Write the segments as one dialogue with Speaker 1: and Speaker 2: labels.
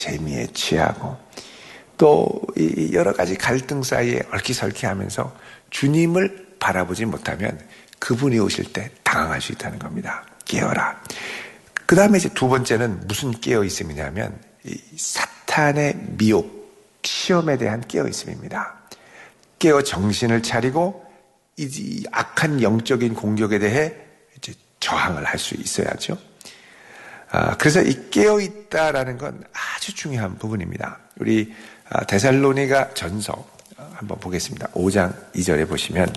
Speaker 1: 재미에 취하고 또 여러 가지 갈등 사이에 얽히설키하면서 주님을 바라보지 못하면 그분이 오실 때 당황할 수 있다는 겁니다. 깨어라. 그 다음에 이제 두 번째는 무슨 깨어있음이냐면 이 사탄의 미혹, 시험에 대한 깨어있음입니다. 깨어 정신을 차리고 이 악한 영적인 공격에 대해 이제 저항을 할 수 있어야죠. 그래서 이 깨어있다라는 건 아주 중요한 부분입니다. 우리 데살로니가 전서 한번 보겠습니다. 5장 2절에 보시면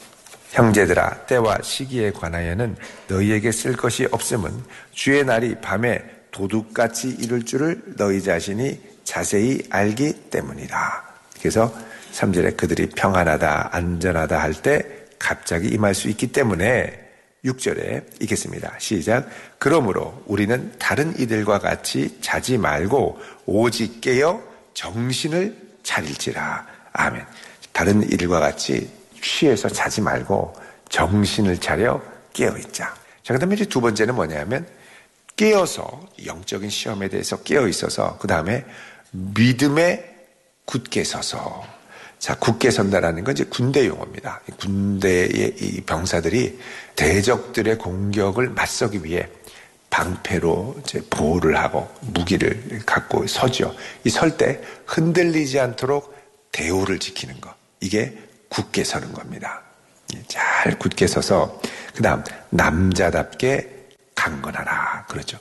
Speaker 1: 형제들아 때와 시기에 관하여는 너희에게 쓸 것이 없음은 주의 날이 밤에 도둑같이 이룰 줄을 너희 자신이 자세히 알기 때문이다. 그래서 3절에 그들이 평안하다 안전하다 할 때 갑자기 임할 수 있기 때문에 6절에 읽겠습니다. 시작. 그러므로 우리는 다른 이들과 같이 자지 말고 오직 깨어 정신을 차릴지라. 아멘. 다른 이들과 같이 취해서 자지 말고 정신을 차려 깨어있자. 자, 그 다음에 이제 두 번째는 뭐냐면 깨어서 영적인 시험에 대해서 깨어있어서 그 다음에 믿음에 굳게 서서. 자, 굳게 선다라는 건 이제 군대 용어입니다. 군대의 이 병사들이 대적들의 공격을 맞서기 위해 방패로 이제 보호를 하고 무기를 갖고 서죠. 이 설 때 흔들리지 않도록 대우를 지키는 것. 이게 굳게 서는 겁니다. 잘 굳게 서서 그 다음 남자답게 강건하라 그러죠.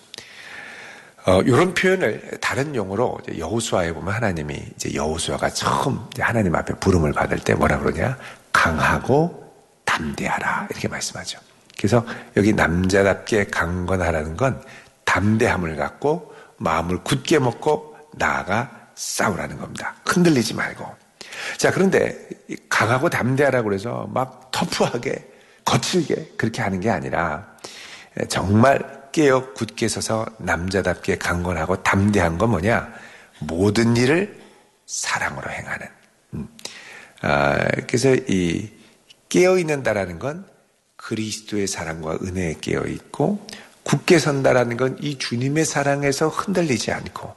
Speaker 1: 이런 표현을 다른 용어로 여호수아에 보면 하나님이 이제 여호수아가 처음 하나님 앞에 부름을 받을 때 뭐라 그러냐? 강하고 담대하라 이렇게 말씀하죠. 그래서 여기 남자답게 강건하라는 건 담대함을 갖고 마음을 굳게 먹고 나아가 싸우라는 겁니다. 흔들리지 말고. 자, 그런데 강하고 담대하라고 해서 막 터프하게 거칠게 그렇게 하는 게 아니라 정말 깨어 굳게 서서 남자답게 강건하고 담대한 건 뭐냐? 모든 일을 사랑으로 행하는. 그래서 이 깨어 있는다라는 건 그리스도의 사랑과 은혜에 깨어 있고 굳게 선다라는 건 이 주님의 사랑에서 흔들리지 않고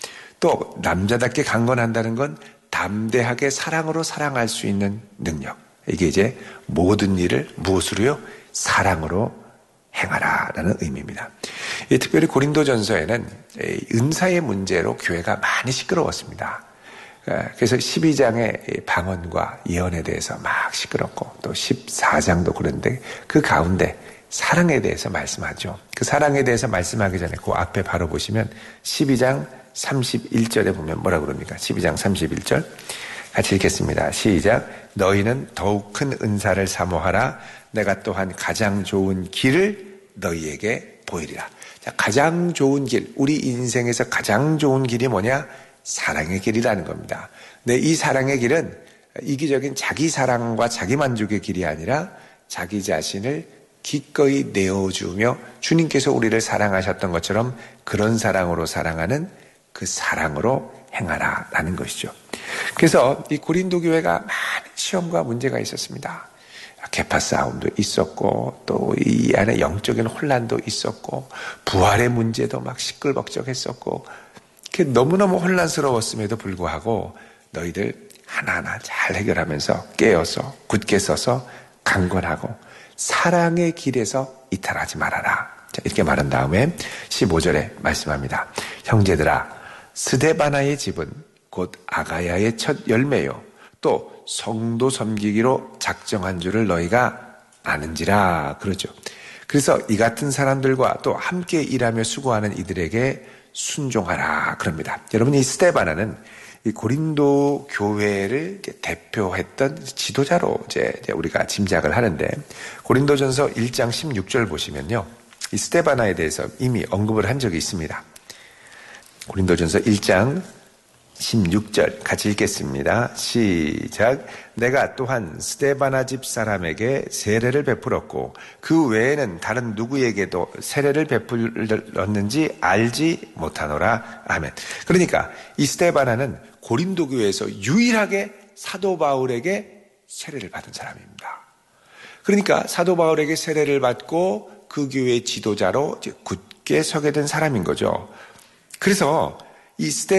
Speaker 1: 또 남자답게 강건한다는 건 담대하게 사랑으로 사랑할 수 있는 능력. 이게 이제 모든 일을 무엇으로요? 사랑으로 행하라라는 의미입니다. 특별히 고린도전서에는 은사의 문제로 교회가 많이 시끄러웠습니다. 그래서 12장의 방언과 예언에 대해서 막 시끄럽고 또 14장도 그런데 그 가운데 사랑에 대해서 말씀하죠. 그 사랑에 대해서 말씀하기 전에 그 앞에 바로 보시면 12장 31절에 보면 뭐라 그럽니까? 12장 31절 같이 읽겠습니다. 시작. 너희는 더욱 큰 은사를 사모하라. 내가 또한 가장 좋은 길을 너희에게 보이리라. 자, 가장 좋은 길, 우리 인생에서 가장 좋은 길이 뭐냐? 사랑의 길이라는 겁니다. 근데 이 사랑의 길은 이기적인 자기 사랑과 자기 만족의 길이 아니라 자기 자신을 기꺼이 내어주며 주님께서 우리를 사랑하셨던 것처럼 그런 사랑으로 사랑하는 그 사랑으로 행하라라는 것이죠. 그래서 이 고린도 교회가 많은 시험과 문제가 있었습니다. 계파 싸움도 있었고 또 이 안에 영적인 혼란도 있었고 부활의 문제도 막 시끌벅적했었고 너무너무 혼란스러웠음에도 불구하고 너희들 하나하나 잘 해결하면서 깨어서 굳게 서서 강건하고 사랑의 길에서 이탈하지 말아라. 자, 이렇게 말한 다음에 15절에 말씀합니다. 형제들아 스데바나의 집은 곧 아가야의 첫 열매요 또 성도 섬기기로 작정한 줄을 너희가 아는지라 그러죠. 그래서 이 같은 사람들과 또 함께 일하며 수고하는 이들에게 순종하라 그럽니다. 여러분 이 스데바나는 이 고린도 교회를 대표했던 지도자로 이제 우리가 짐작을 하는데 고린도전서 1장 16절 보시면요. 이 스데바나에 대해서 이미 언급을 한 적이 있습니다. 고린도전서 1장 16절 같이 읽겠습니다. 시작. 내가 또한 스데바나 집 사람에게 세례를 베풀었고 그 외에는 다른 누구에게도 세례를 베풀었는지 알지 못하노라. 아멘. 그러니까 이 스데바나는 고린도 교회에서 유일하게 사도 바울에게 세례를 받은 사람입니다. 그러니까 사도 바울에게 세례를 받고 그 교회의 지도자로 이제 굳게 서게 된 사람인 거죠. 그래서 이